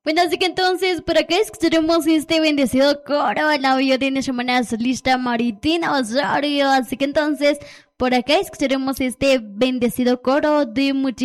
Bueno, así que entonces por acá escucharemos este bendecido coro a la vida de nuestra hermana solista Maritina Osorio. Así que entonces por acá escucharemos este bendecido coro de muchísimas